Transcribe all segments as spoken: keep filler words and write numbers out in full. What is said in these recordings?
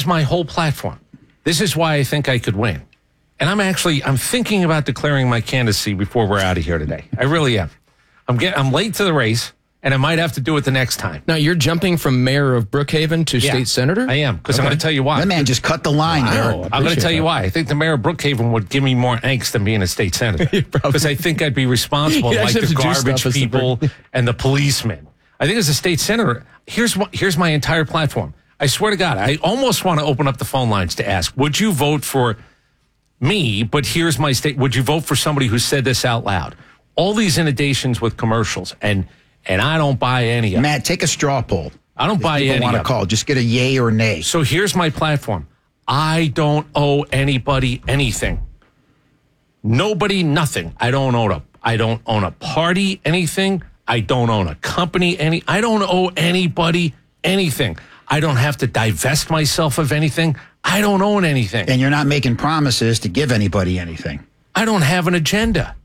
is my whole platform. This is why I think I could win. And I'm actually, I'm thinking about declaring my candidacy before we're out of here today. I really am. I'm get, I'm late to the race, and I might have to do it the next time. Now, you're jumping from mayor of Brookhaven to yeah, state senator? I am, because okay. I'm going to tell you why. That man just cut the line wow, there. I'm going to tell that. you why. I think the mayor of Brookhaven would give me more angst than being a state senator. Because I think I'd be responsible like the garbage people and the policemen. I think as a state senator, here's what, here's my entire platform. I swear to God, I almost want to open up the phone lines to ask, would you vote for me, but here's my state. Would you vote for somebody who said this out loud? All these inundations with commercials, and and I don't buy any of it. Matt, take a straw poll. I don't if buy any of it. want to call, just get a yay or nay. So here's my platform. I don't owe anybody anything. Nobody, nothing. I don't own a. I don't own a party anything. I don't own a company any. I don't owe anybody anything. I don't have to divest myself of anything. I don't own anything. And you're not making promises to give anybody anything. I don't have an agenda.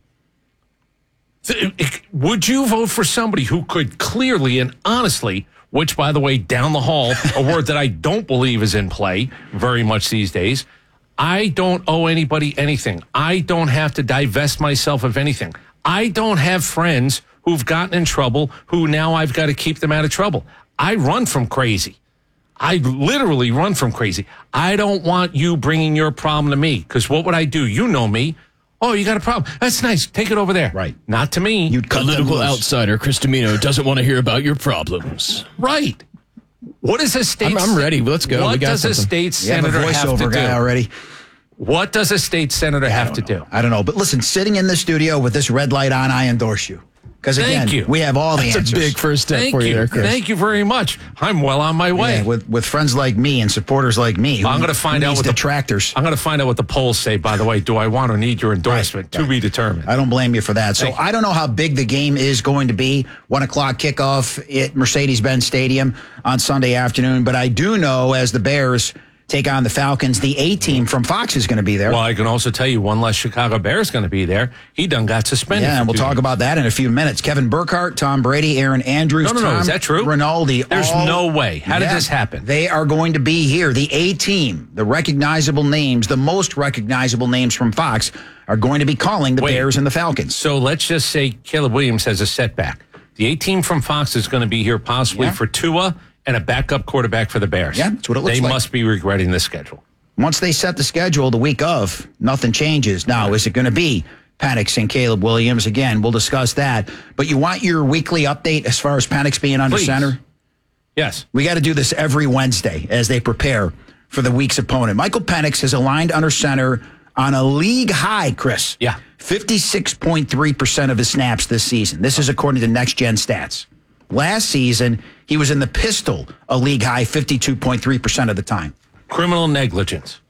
Would you vote for somebody who could clearly and honestly, which, by the way, down the hall, a word that I don't believe is in play very much these days, I don't owe anybody anything. I don't have to divest myself of anything. I don't have friends who've gotten in trouble who now I've got to keep them out of trouble. I run from crazy. I literally run from crazy. I don't want you bringing your problem to me, because what would I do? You know me. Oh, you got a problem. That's nice. Take it over there. Right. Not to me. You'd cut Political outsider Chris Dimino doesn't want to hear about your problems. Right. What does a state... I'm, I'm ready. Let's go. What we got does something. a state senator you have, a have to guy do? Already. What does a state senator have to know. do? I don't know. But listen, sitting in the studio with this red light on, I endorse you. Because, again, you. we have all the That's answers. a big first step Thank for you. you there, Chris. Thank you very much. I'm well on my way. Yeah, with, with friends like me and supporters like me. I'm going to find out what the detractors. I'm going to find out what the polls say, by the way. Do I want or need your endorsement? Right, to right. be determined. I don't blame you for that. So Thank you. I don't know how big the game is going to be. One o'clock kickoff at Mercedes-Benz Stadium on Sunday afternoon. But I do know as the Bears take on the Falcons, the A-team from Fox is going to be there. Well, I can also tell you one less Chicago Bears going to be there. He done got suspended. Yeah, and we'll two talk games. about that in a few minutes. Kevin Burkhardt, Tom Brady, Aaron Andrews, No, no, Tom no. Is that true? Rinaldi. There's all, no way. How did Yeah, this happen? They are going to be here. The A-team, the recognizable names, the most recognizable names from Fox are going to be calling the Wait. Bears and the Falcons. So let's just say Caleb Williams has a setback. The A-team from Fox is going to be here possibly Yeah. for Tua and a backup quarterback for the Bears. Yeah, that's what it looks they like. They must be regretting this schedule. Once they set the schedule the week of, nothing changes. Now, is it going to be Penix and Caleb Williams? Again, we'll discuss that. But you want your weekly update as far as Penix being under Please. center? Yes. We got to do this every Wednesday as they prepare for the week's opponent. Michael Penix has aligned under center on a league high, Chris. Yeah. fifty-six point three percent of his snaps this season. This is according to Next Gen Stats. Last season, he was in the pistol, a league high fifty-two point three percent of the time. Criminal negligence.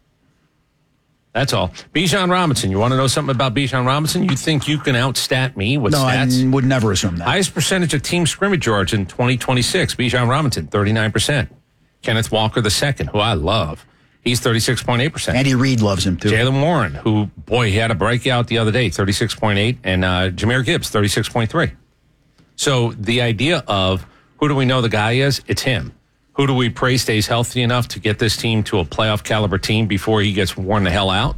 That's all. Bijan Robinson. You want to know something about Bijan Robinson? You think you can outstat me with no, stats? I would never assume that. Highest percentage of team scrimmage yards in twenty twenty-six. Bijan Robinson, thirty-nine percent. Kenneth Walker the second, who I love. He's thirty-six point eight percent. Andy Reid loves him, too. Jalen Warren, who, boy, he had a breakout the other day, thirty-six point eight. And uh, Jahmyr Gibbs, thirty-six point three. So the idea of who do we know the guy is? It's him. Who do we pray stays healthy enough to get this team to a playoff caliber team before he gets worn the hell out?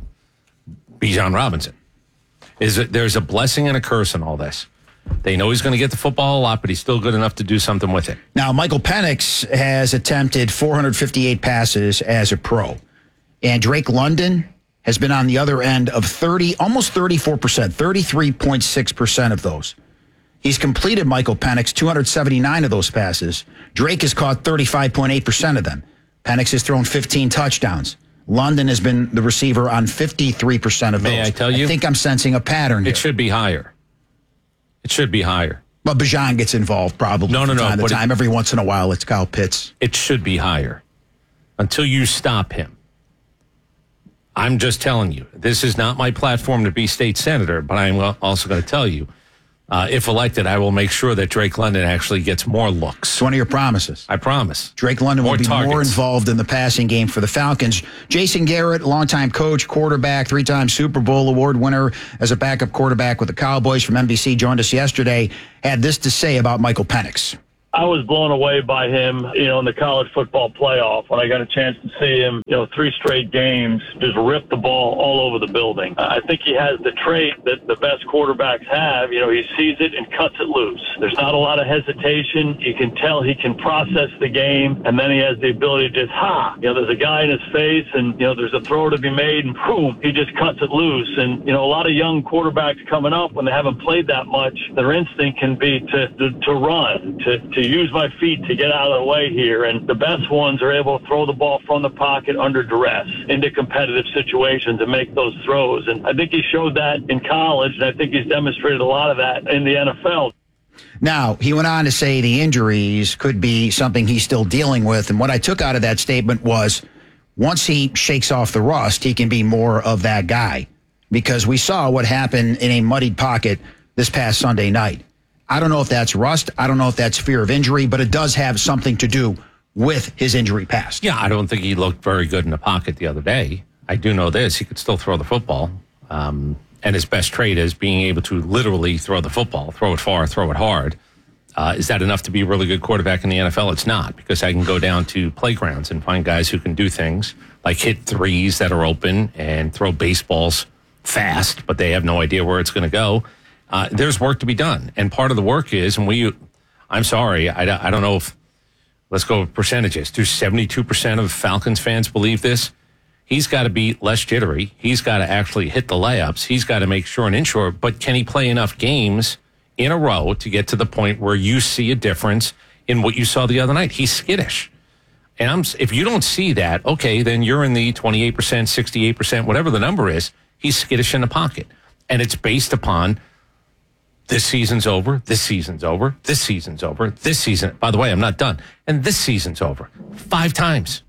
Bijan Robinson. Is it, there's a blessing and a curse in all this. They know he's going to get the football a lot, but he's still good enough to do something with it. Now, Michael Penix has attempted four hundred fifty-eight passes as a pro. And Drake London has been on the other end of thirty, almost thirty-four percent, thirty-three point six percent of those. He's completed, Michael Penix, two hundred seventy-nine of those passes. Drake has caught thirty-five point eight percent of them. Penix has thrown fifteen touchdowns. London has been the receiver on fifty-three percent of those. May I tell you? I think I'm sensing a pattern here. It should be higher. It should be higher. But Bijan gets involved probably No, no, from no, time to but time. it- Every once in a while, it's Kyle Pitts. It should be higher until you stop him. I'm just telling you, this is not my platform to be state senator, but I'm also going to tell you, uh, if elected, I will make sure that Drake London actually gets more looks. It's one of your promises. I promise. Drake London will More be more targets. involved in the passing game for the Falcons. Jason Garrett, longtime coach, quarterback, three-time Super Bowl award winner as a backup quarterback with the Cowboys from N B C, joined us yesterday, had this to say about Michael Penix. I was blown away by him, you know, in the college football playoff when I got a chance to see him, you know, three straight games, just rip the ball all over the building. I think he has the trait that the best quarterbacks have. You know, he sees it and cuts it loose. There's not a lot of hesitation. You can tell he can process the game, and then he has the ability to just, ha, you know, there's a guy in his face, and, you know, there's a throw to be made, and boom, he just cuts it loose. And, you know, a lot of young quarterbacks coming up, when they haven't played that much, their instinct can be to, to, to run, to, to use my feet to get out of the way here. And the best ones are able to throw the ball from the pocket under duress into competitive situations and make those throws. And I think he showed that in college, and I think he's demonstrated a lot of that in the N F L. Now, he went on to say the injuries could be something he's still dealing with. And what I took out of that statement was once he shakes off the rust, he can be more of that guy, because we saw what happened in a muddied pocket this past Sunday night. I don't know if that's rust. I don't know if that's fear of injury, but it does have something to do with his injury past. Yeah, I don't think he looked very good in the pocket the other day. I do know this. He could still throw the football. Um, and his best trait is being able to literally throw the football, throw it far, throw it hard. Uh, is that enough to be a really good quarterback in the N F L? It's not, because I can go down to playgrounds and find guys who can do things like hit threes that are open and throw baseballs fast, but they have no idea where it's going to go. Uh, there's work to be done. And part of the work is, and we, I'm sorry, I, I don't know if, let's go with percentages. Do seventy-two percent of Falcons fans believe this? He's got to be less jittery. He's got to actually hit the layups. He's got to make sure and ensure, but can he play enough games in a row to get to the point where you see a difference in what you saw the other night? He's skittish. And I'm, if you don't see that, okay, then you're in the twenty-eight percent, sixty-eight percent, whatever the number is. He's skittish in the pocket. And it's based upon this season's over, this season's over, this season's over, this season. By the way, I'm not done. And this season's over. Five times.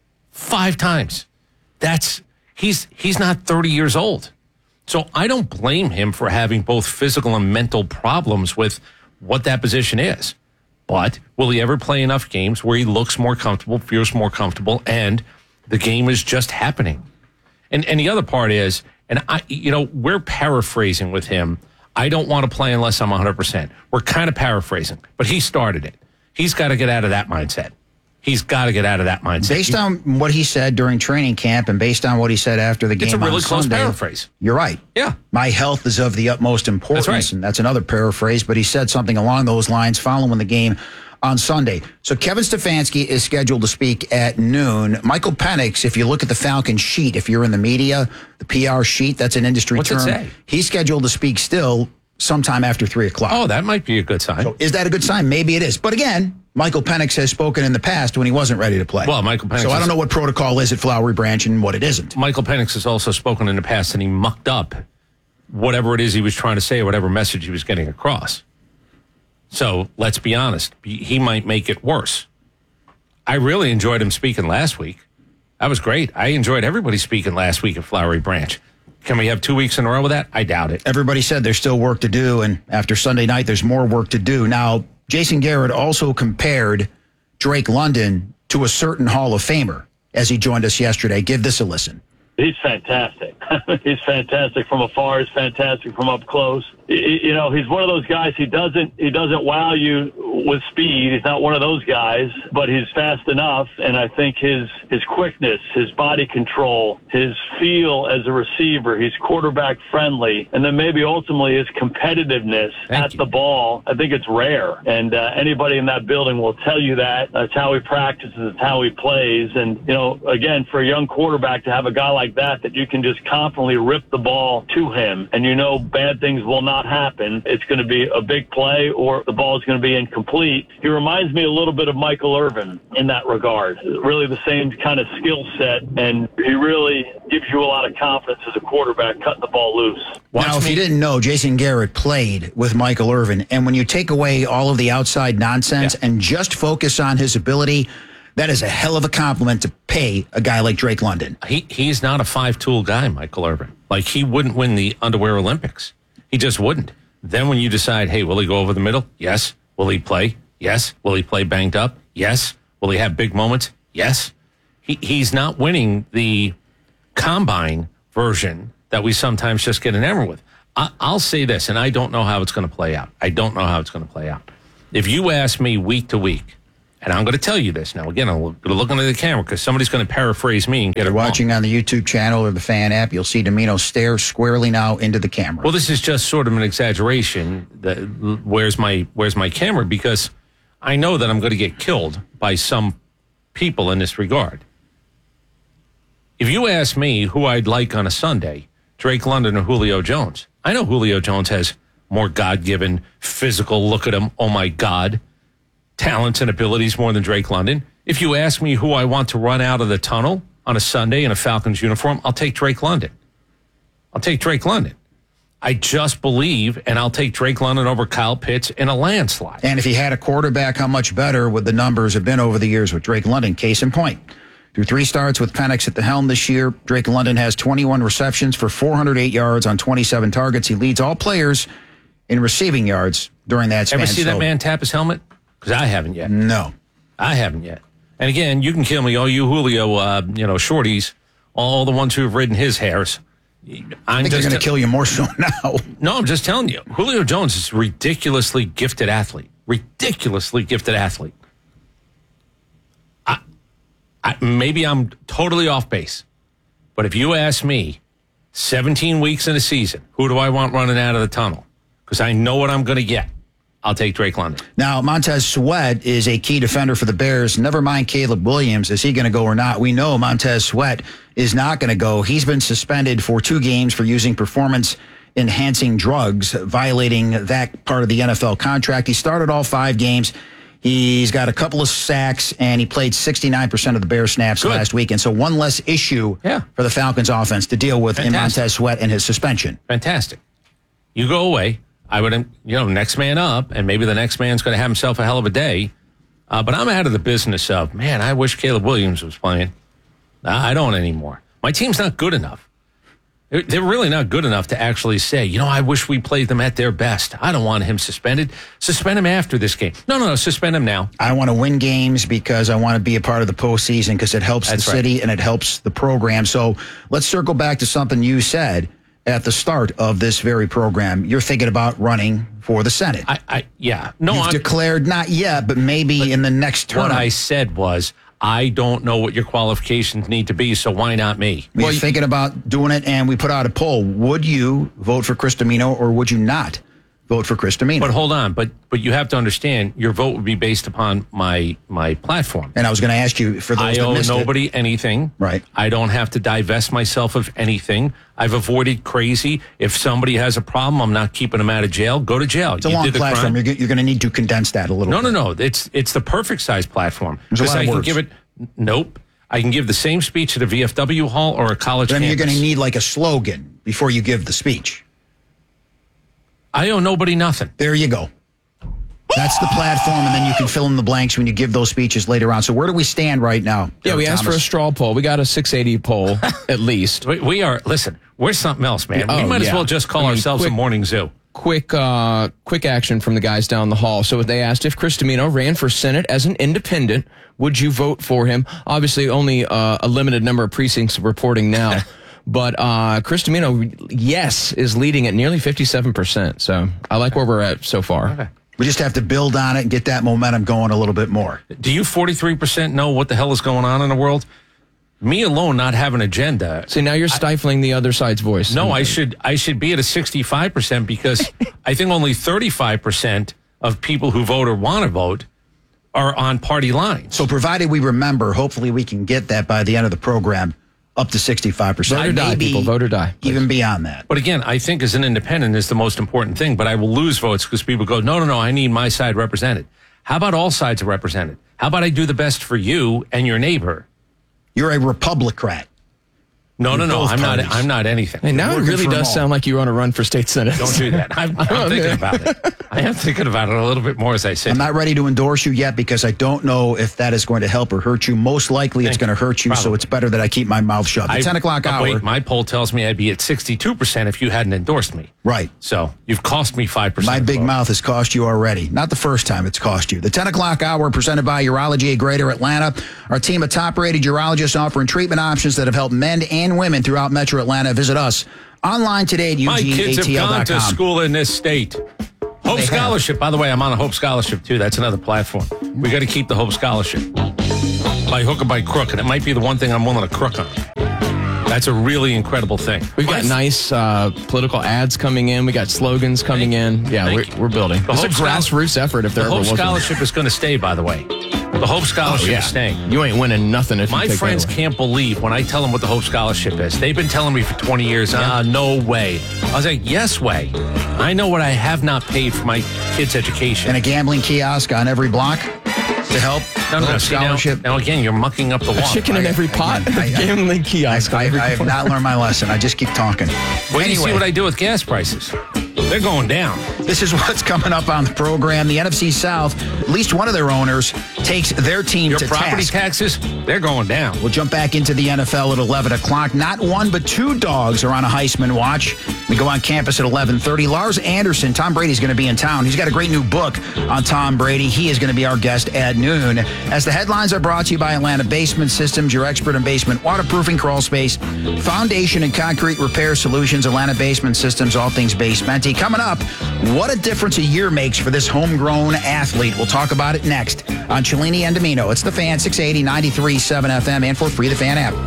Five times. That's, he's, he's not thirty years old. So I don't blame him for having both physical and mental problems with what that position is. But will he ever play enough games where he looks more comfortable, feels more comfortable, and the game is just happening? And and the other part is, and I, you know, we're paraphrasing with him. I don't want to play unless I'm one hundred percent. We're kind of paraphrasing, but he started it. He's got to get out of that mindset. He's got to get out of that mindset. Based on what he said during training camp and based on what he said after the game, it's a really on close Sunday, paraphrase. You're right. Yeah. My health is of the utmost importance. That's right. And that's another paraphrase, but he said something along those lines following the game on Sunday. So Kevin Stefanski is scheduled to speak at noon. Michael Penix, if you look at the Falcons sheet, if you're in the media, the P R sheet, that's an industry What's term. it say? He's scheduled to speak still sometime after three o'clock. Oh, that might be a good sign. So is that a good sign? Maybe it is. But again, Michael Penix has spoken in the past when he wasn't ready to play. Well, Michael Penix So I is- don't know what protocol is at Flowery Branch and what it isn't. Michael Penix has also spoken in the past, and he mucked up whatever it is he was trying to say, whatever message he was getting across. So let's be honest. He might make it worse. I really enjoyed him speaking last week. That was great. I enjoyed everybody speaking last week at Flowery Branch. Can we have two weeks in a row with that? I doubt it. Everybody said there's still work to do, and after Sunday night, there's more work to do. Now, Jason Garrett also compared Drake London to a certain Hall of Famer as he joined us yesterday. Give this a listen. He's fantastic. He's fantastic from afar. He's fantastic from up close. You know, he's one of those guys. He doesn't he doesn't wow you with speed. He's not one of those guys, but he's fast enough. And I think his his quickness, his body control, his feel as a receiver, he's quarterback friendly, and then maybe ultimately his competitiveness Thank at you. the ball. I think it's rare, and uh, anybody in that building will tell you that. That's how he practices. It's how he plays. And you know, again, for a young quarterback to have a guy like that that you can just confidently rip the ball to him, and you know bad things will not happen. It's going to be a big play, or the ball is going to be incomplete. He reminds me a little bit of Michael Irvin in that regard. Really the same kind of skill set, and he really gives you a lot of confidence as a quarterback cutting the ball loose. Watch now, if me. you didn't know, Jason Garrett played with Michael Irvin, and when you take away all of the outside nonsense Yeah. and just focus on his ability, that is a hell of a compliment to pay a guy like Drake London. He he's not a five-tool guy, Michael Irvin. Like, he wouldn't win the underwear Olympics. He just wouldn't. Then when you decide, hey, will he go over the middle? Yes. Will he play? Yes. Will he play banged up? Yes. Will he have big moments? Yes. He he's not winning the combine version that we sometimes just get enamored with. I, I'll say this, and I don't know how it's going to play out. I don't know how it's going to play out. If you ask me week to week, and I'm going to tell you this now, again, I'm going to look into the camera because somebody's going to paraphrase me and get If it you're wrong. watching on the YouTube channel or the fan app, you'll see Domino stare squarely now into the camera. Well, this is just sort of an exaggeration. The, where's my Where's my camera? Because I know that I'm going to get killed by some people in this regard. If you ask me who I'd like on a Sunday, Drake London or Julio Jones, I know Julio Jones has more God-given physical, look at him, oh my God, talents and abilities more than Drake London. If you ask me who I want to run out of the tunnel on a Sunday in a Falcons uniform, I'll take Drake London. I'll take Drake London. I just believe, and I'll take Drake London over Kyle Pitts in a landslide. And if he had a quarterback, how much better would the numbers have been over the years with Drake London? Case in point. Through three starts with Penix at the helm this year, Drake London has twenty-one receptions for four hundred eight yards on twenty-seven targets. He leads all players in receiving yards during that span. Ever see So, that man tap his helmet? Because I haven't yet. No. I haven't yet. And again, you can kill me, all you Julio, uh, you know, shorties, all the ones who have ridden his hairs. I'm I think they're just going to kill you more so now. No, I'm just telling you. Julio Jones is a ridiculously gifted athlete. Ridiculously gifted athlete. I, I, maybe I'm totally off base. But if you ask me, seventeen weeks in a season, who do I want running out of the tunnel? Because I know what I'm going to get. I'll take Drake London. Now, Montez Sweat is a key defender for the Bears. Never mind Caleb Williams. Is he going to go or not? We know Montez Sweat is not going to go. He's been suspended for two games for using performance-enhancing drugs, violating that part of the N F L contract. He started all five games. He's got a couple of sacks, and he played sixty-nine percent of the Bears snaps Good. last week. And so one less issue Yeah. for the Falcons offense to deal with in Fantastic. Montez Sweat and his suspension. Fantastic. You go away. I would, you know, next man up, and maybe the next man's going to have himself a hell of a day. Uh, but I'm out of the business of, man, I wish Caleb Williams was playing. I don't anymore. My team's not good enough. They're, they're really not good enough to actually say, you know, I wish we played them at their best. I don't want him suspended. Suspend him after this game. No, no, no, suspend him now. I want to win games because I want to be a part of the postseason because it helps That's the right. city and it helps the program. So let's circle back to something you said at the start of this very program. You're thinking about running for the Senate. I, I yeah. No, You've I'm, declared not yet, but maybe But in the next term. what I said was, I don't know what your qualifications need to be, so why not me? We're Well, you- thinking about doing it, and we put out a poll. Would you vote for Chris Domino or would you not vote for Chris Domino? But hold on, but but you have to understand, your vote would be based upon my my platform. and I was going to ask you, for those I that owe missed it, nobody anything. Right. I don't have to divest myself of anything. I've avoided crazy. If somebody has a problem, I'm not keeping them out of jail. Go to jail. it's a long platform. You're, g- you're going to need to condense that a little No, bit. no, no. It's it's the perfect size platform. There's a lot I of can words. give it. Nope. I can give the same speech at a V F W hall or a college Then you're campus. going to need like a slogan before you give the speech. I owe nobody nothing. There you go. That's the platform, and then you can fill in the blanks when you give those speeches later on. So where do we stand right now? Yeah, we asked for a straw poll. We got a six eighty poll, at least. We, we are. Listen, we're something else, man. we Oh, might as yeah. well just call I mean, ourselves quick- a morning zoo. Quick, uh, quick action from the guys down the hall. So they asked if Chris Domino ran for Senate as an independent, would you vote for him? Obviously, only uh, a limited number of precincts reporting now. But uh, Chris Domino, yes, is leading at nearly fifty-seven percent. So I like where we're at so far. Okay. We just have to build on it and get that momentum going a little bit more. Do you forty-three percent know what the hell is going on in the world? Me alone not have an agenda. See, now you're stifling the other side's voice. No, I should I should be at a sixty-five percent because I think only thirty-five percent of people who vote or want to vote are on party lines. So provided we remember, hopefully we can get that by the end of the program up to sixty-five percent. Vote or die, Maybe people. Vote or die, please. Even beyond that. But again, I think as an independent is the most important thing, but I will lose votes because people go, no, no, no, I need my side represented. How about all sides are represented? How about I do the best for you and your neighbor? You're a Republican. No, no, no, both I'm not. parties. I'm not anything. Hey, now it Working really for 'em does all. sound like you're on a run for state senate. Don't do that. I'm, I'm thinking about it. I am thinking about it a little bit more as I sit. I'm not ready to endorse you yet because I don't know if that is going to help or hurt you. Most likely it's going to hurt you, so Probably. it's better that I keep my mouth shut. The I- ten o'clock oh, hour. Wait, my poll tells me I'd be at sixty-two percent if you hadn't endorsed me. Right. So you've cost me five percent. My big mouth has cost you already. Not the first time it's cost you. The ten o'clock hour presented by Urology of Greater Atlanta. Our team of top-rated urologists offering treatment options that have helped men and women throughout Metro Atlanta. Visit us online today at My kids have U G A T L gone dot to com. school in this state. Hope They Scholarship. By the way, I'm on a Hope Scholarship, too. That's another platform. We got to keep the Hope Scholarship. By hook or by crook. And it might be the one thing I'm willing to crook on. That's a really incredible thing. We've got nice uh, political ads coming in. We got slogans coming in. Yeah, we're, we're building. The It's a Hope Schol- grassroots effort if there The ever Hope was one. Scholarship is going to stay, by the way. The Hope Scholarship Oh, yeah. is staying. You ain't winning nothing if My you take friends that away. can't believe when I tell them what the Hope Scholarship is. They've been telling me for twenty years, ah, no way. I was like, yes way. I know what I have not paid for my kids' education. And a gambling kiosk on every block to help. No, no, Hope no. See, now, Scholarship. now, again, you're mucking up the A water. chicken in every pot. I- I- Gambling kiosk. on I, every I have corner. not learned my lesson. I just keep talking. Wait till you Anyway. see what I do with gas prices. They're going down. This is what's coming up on the program. The N F C South, at least one of their owners, takes their team Your to property task. taxes, they're going down. We'll jump back into the N F L at eleven o'clock. Not one, but two dogs are on a Heisman watch. We go on campus at eleven thirty. Lars Anderson, Tom Brady's going to be in town. He's got a great new book on Tom Brady. He is going to be our guest at noon. As the headlines are brought to you by Atlanta Basement Systems, your expert in basement waterproofing, crawl space, foundation and concrete repair solutions. Atlanta Basement Systems, all things basementy. Coming up, what a difference a year makes for this homegrown athlete. We'll talk about it next on Cellini and Domino. It's The Fan, six eighty, ninety-three point seven F M, and for free, The Fan app.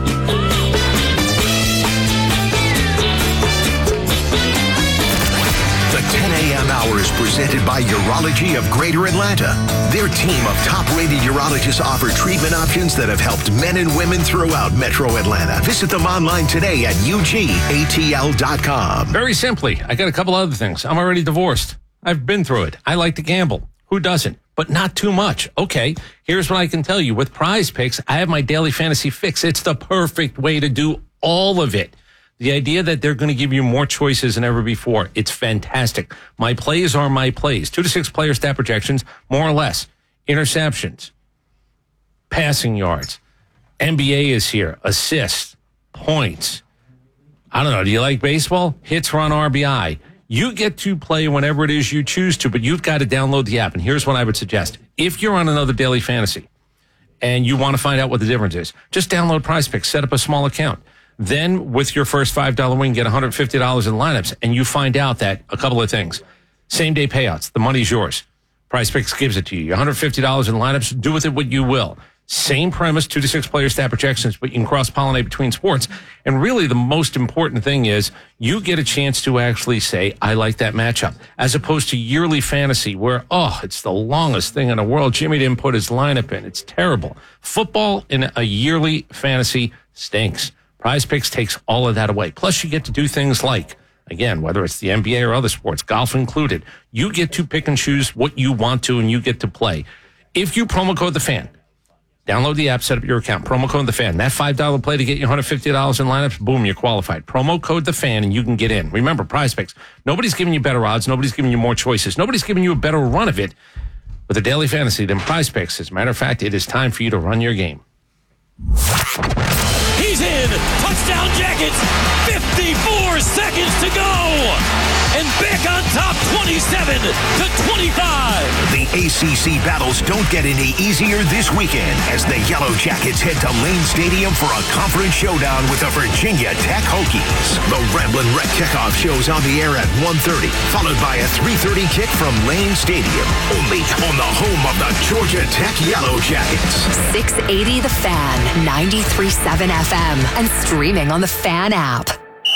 The ten a.m. hour is presented by Urology of Greater Atlanta. Their team of top-rated urologists offer treatment options that have helped men and women throughout Metro Atlanta. Visit them online today at U G A T L dot com. Very simply, I got a couple other things. I'm already divorced. I've been through it. I like to gamble. Who doesn't? But not too much. Okay, here's what I can tell you. With Prize Picks, I have my daily fantasy fix. It's the perfect way to do all of it. The idea that they're going to give you more choices than ever before, it's fantastic. My plays are my plays. Two to six player stat projections, more or less. Interceptions, passing yards. N B A is here. Assists, points. I don't know. Do you like baseball? Hits, run, R B I. You get to play whenever it is you choose to, but you've got to download the app. And here's what I would suggest. If you're on another daily fantasy and you want to find out what the difference is, just download Prize Picks, set up a small account. Then with your first five dollars win, get one hundred fifty dollars in lineups, and you find out that a couple of things. Same day payouts. The money's yours. Prize Picks gives it to you. one hundred fifty dollars in lineups. Do with it what you will. Same premise, two to six player stat projections, but you can cross-pollinate between sports. And really the most important thing is you get a chance to actually say, I like that matchup, as opposed to yearly fantasy where, oh, it's the longest thing in the world. Jimmy didn't put his lineup in. It's terrible. Football in a yearly fantasy stinks. Prize Picks takes all of that away. Plus you get to do things like, again, whether it's the N B A or other sports, golf included, you get to pick and choose what you want to and you get to play. If you promo code the fan, download the app, set up your account, promo code the fan. That five dollars play to get you one hundred fifty dollars in lineups, boom, you're qualified. Promo code the fan and you can get in. Remember, Prize Picks, nobody's giving you better odds, nobody's giving you more choices, nobody's giving you a better run of it with a daily fantasy than Prize Picks. As a matter of fact, it is time for you to run your game. He's in. Touchdown Jackets. fifty-four seconds to go. And back on top twenty-seven to twenty-five. The A C C battles don't get any easier this weekend as the Yellow Jackets head to Lane Stadium for a conference showdown with the Virginia Tech Hokies. The Ramblin' Wreck kickoff shows on the air at one thirty, followed by a three thirty kick from Lane Stadium, only on the home of the Georgia Tech Yellow Jackets. six eighty The Fan, ninety-three point seven F M, and streaming on the Fan app.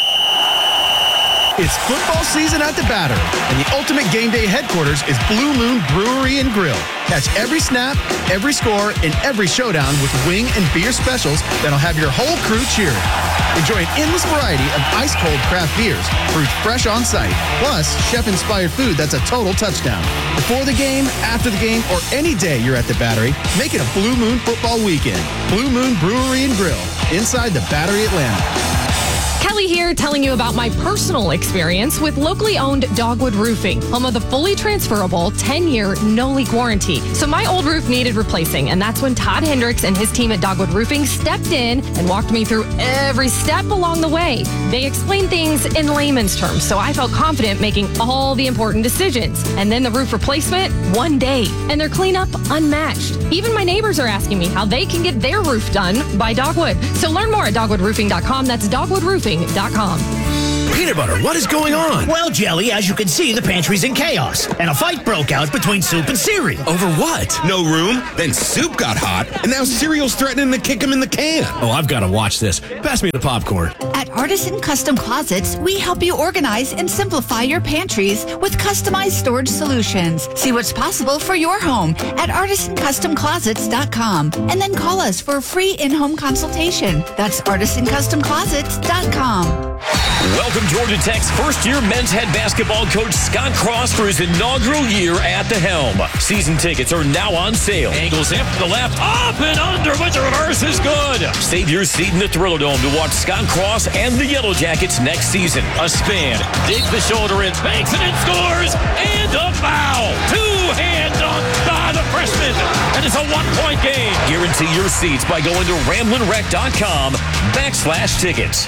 It's football season at the Battery, and the ultimate game day headquarters is Blue Moon Brewery and Grill. Catch every snap, every score, and every showdown with wing and beer specials that'll have your whole crew cheering. Enjoy an endless variety of ice-cold craft beers, brewed fresh on site, plus chef-inspired food that's a total touchdown. Before the game, after the game, or any day you're at the Battery, make it a Blue Moon football weekend. Blue Moon Brewery and Grill, inside the Battery Atlanta. Kelly here telling you about my personal experience with locally owned Dogwood Roofing, home of the fully transferable ten-year no-leak warranty. So my old roof needed replacing, and that's when Todd Hendricks and his team at Dogwood Roofing stepped in and walked me through every step along the way. They explained things in layman's terms, so I felt confident making all the important decisions. And then the roof replacement, one day, and their cleanup unmatched. Even my neighbors are asking me how they can get their roof done by Dogwood. So learn more at dogwood roofing dot com. That's dogwood roofing dot com. Peanut butter, what is going on? Well, Jelly, as you can see, the pantry's in chaos, and a fight broke out between Soup and Siri. Over what? No room? Then Soup got hot, and now Cereal's threatening to kick him in the can. Oh, I've got to watch this. Pass me the popcorn. At Artisan Custom Closets, we help you organize and simplify your pantries with customized storage solutions. See what's possible for your home at artisan custom closets dot com, and then call us for a free in-home consultation. That's artisan custom closets dot com. Welcome Georgia Tech's first-year men's head basketball coach Scott Cross for his inaugural year at the helm. Season tickets are now on sale. Angles in from the left, up and under, but the reverse is good. Save your seat in the Thriller Dome to watch Scott Cross and the Yellow Jackets next season. A span, digs the shoulder in, banks it and scores, and a foul. Two-hand dunk by the freshman, and it's a one-point game. Guarantee your seats by going to ramblin rec dot com backslash tickets.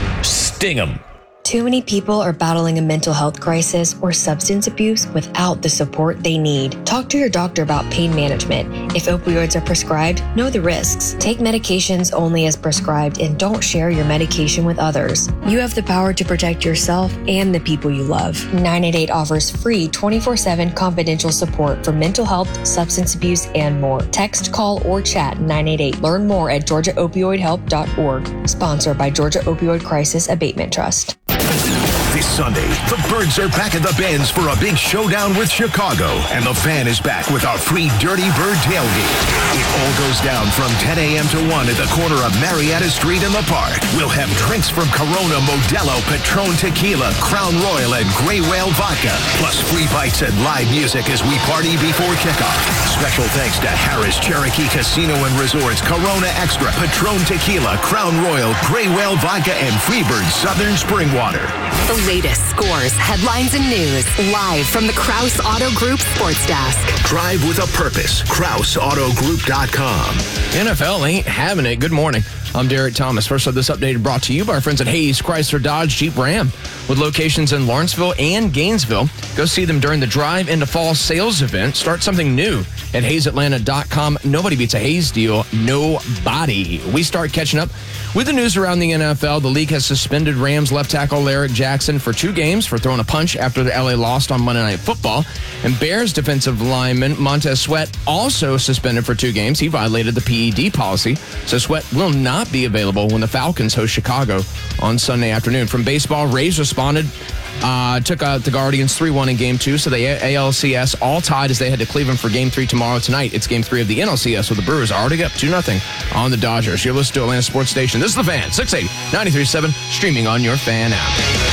Sting 'em. Too many people are battling a mental health crisis or substance abuse without the support they need. Talk to your doctor about pain management. If opioids are prescribed, know the risks. Take medications only as prescribed and don't share your medication with others. You have the power to protect yourself and the people you love. nine eight eight offers free twenty-four seven confidential support for mental health, substance abuse, and more. Text, call, or chat nine eight eight. Learn more at georgia opioid help dot org. Sponsored by Georgia Opioid Crisis Abatement Trust. This Sunday, the Birds are back at the Benz for a big showdown with Chicago, and the Fan is back with our free Dirty Bird tailgate. It all goes down from ten a.m. to one at the corner of Marietta Street in the park. We'll have drinks from Corona, Modelo, Patron Tequila, Crown Royal, and Grey Whale Vodka, plus free bites and live music as we party before kickoff. Special thanks to Harris Cherokee Casino and Resorts, Corona Extra, Patron Tequila, Crown Royal, Grey Whale Vodka, and Freebird Southern Spring Water. The latest scores, headlines, and news live from the Kraus Auto Group Sports Desk. Drive with a purpose. Kraus Auto Group dot com. N F L ain't having it. Good morning. I'm Derek Thomas. First of this update brought to you by our friends at Hayes Chrysler Dodge Jeep Ram with locations in Lawrenceville and Gainesville. Go see them during the Drive into Fall sales event. Start something new at Hayes Atlanta dot com. Nobody beats a Hayes deal. Nobody. We start catching up with the news around the N F L. The league has suspended Rams left tackle Eric Jackson for two games for throwing a punch after the L A lost on Monday Night Football. And Bears defensive lineman Montez Sweat also suspended for two games. He violated the P E D policy, so Sweat will not be available when the Falcons host Chicago on Sunday afternoon. From baseball, Rays responded, uh, took out the Guardians three one in game two, so the A L C S all tied as they head to Cleveland for game three tomorrow. Tonight, it's game three of the N L C S, with the Brewers already up two nothing on the Dodgers. You're listening to Atlanta Sports Station. This is The Fan, six eighty, ninety-three point seven, streaming on your Fan app.